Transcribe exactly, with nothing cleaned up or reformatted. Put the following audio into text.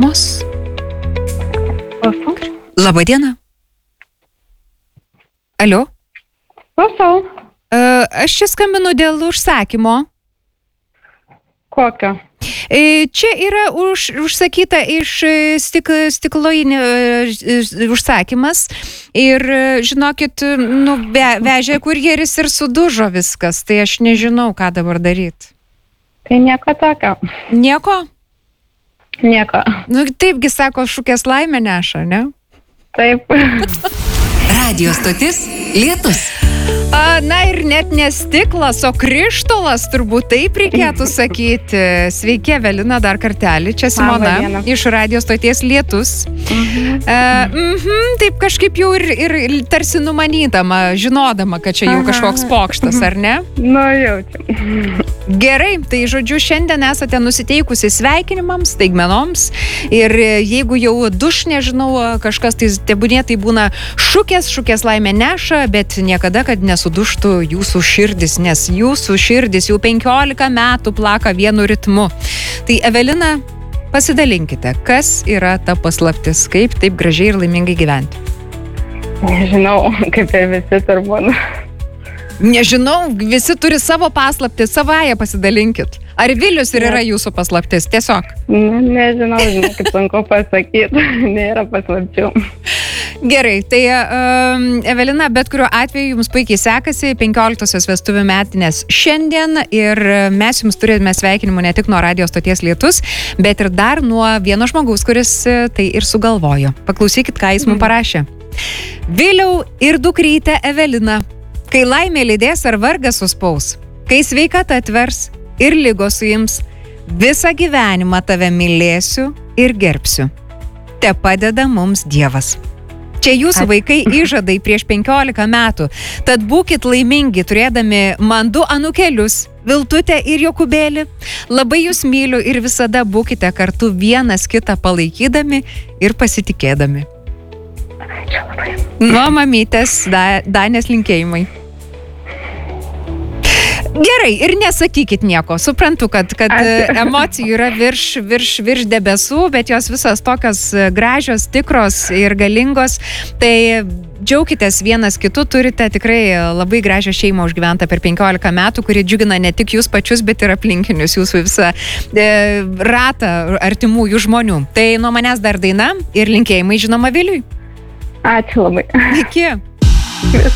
mamos. Klausau. Labą dieną. Alio? Klausau. Uh, aš čia skambinu dėl užsakymo. Kokio? E, čia yra už, užsakyta iš stik, stiklainio e, užsakymas ir, žinokit, nu, ve, vežė kurjeris ir sudužo viskas, tai aš nežinau, ką dabar daryti. Tai nieko tokio. Nieko? Nieko. Nu, taipgi sako, šukės laimę neša, ne? Taip. Radio stotis Lietus. A, na ir net ne stiklas, o krištolas, turbūt taip reikėtų sakyti. Sveiki, Evelina, dar kartelį. Čia Simona iš radio stoties Lietus. Mhm. E, mhm, taip kažkaip jau ir, ir tarsi numanydama, žinodama, kad čia jau kažkoks pokštas, ar ne? Nu, jaučiam. Gerai, tai žodžiu, šiandien esate nusiteikusi sveikinimams, staigmenoms ir jeigu jau duš, nežinau, kažkas tai tebūnė, tai būna šukės, šukės laimė neša, bet niekada, kad nesuduštų jūsų širdis, nes jūsų širdis jau penkiolika metų plaka vienu ritmu. Tai Evelina, pasidalinkite, kas yra ta paslaptis, kaip taip gražiai ir laimingai gyventi? Nežinau, kaip ir visi turbūt. Nežinau, visi turi savo paslaptį, savąją pasidalinkit. Ar Vilius ir yra jūsų paslaptis? Tiesiog. Ne, nežinau, žinau, kaip sunku pasakyti. Nėra paslapčių. Gerai, tai um, Evelina, bet kuriuo atveju jums puikiai sekasi, penkioliktosios vestuvių metinės šiandien ir mes jums turime sveikinimų ne tik nuo radio stoties Lietus, bet ir dar nuo vieno žmogaus, kuris tai ir sugalvojo. Paklausykit, ką jis mums parašė. Viliau ir dukrytė Evelina, kai laimė lydės ar vargas suspaus, kai sveikata atvers ir ligos suims, visą gyvenimą tave mylėsiu ir gerbsiu. Te padeda mums Dievas. Čia jūsų vaikai įžadai prieš penkiolika metų, tad būkit laimingi turėdami man du anūkelius, Viltutę ir Jokūbėlį. Labai jūs myliu ir visada būkite kartu vienas kitą palaikydami ir pasitikėdami. Nuo mamytės da, Danės linkėjimai. Gerai, ir nesakykit nieko. Suprantu, kad, kad emocijų yra virš, virš, virš debesų, bet jos visas tokios gražios, tikros ir galingos. Tai džiaukitės vienas kitu, turite tikrai labai gražią šeimą užgyventą per penkiolika metų, kuri džiugina ne tik jūs pačius, bet ir aplinkinius, jūsų visą e, ratą artimųjų žmonių. Tai nuo manęs dar daina ir linkėjimai žinoma Viliui. Ačiū labai. Iki.